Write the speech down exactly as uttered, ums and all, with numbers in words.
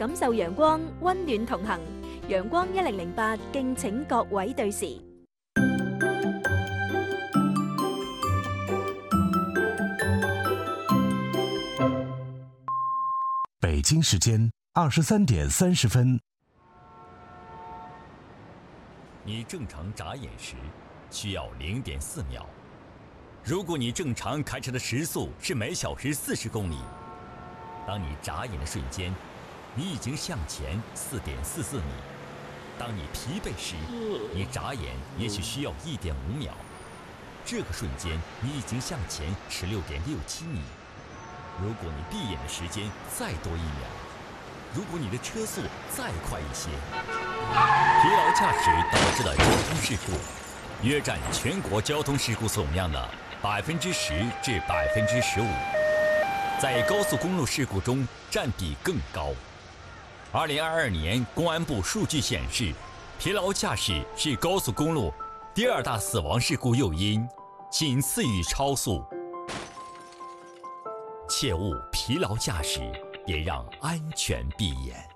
感受陽光，溫暖同行。陽光一零零八，敬請各位對時。 北京时间二十三点三十分。 你正常眨眼时需要零点四秒。如果你正常开车的时速是每小时四十公里，当你眨眼的瞬间，你已经向前四点四四米。当你疲惫时，你眨眼也许需要一点五秒。这个瞬间，你已经向前十六点六七米。如果你闭眼的时间再多一秒，如果你的车速再快一些，疲劳驾驶导致的交通事故约占全国交通事故总量的百分之十至百分之十五，在高速公路事故中占比更高。二零二二年公安部数据显示，疲劳驾驶是高速公路第二大死亡事故诱因，仅次于超速。切勿疲劳驾驶，也让安全闭眼。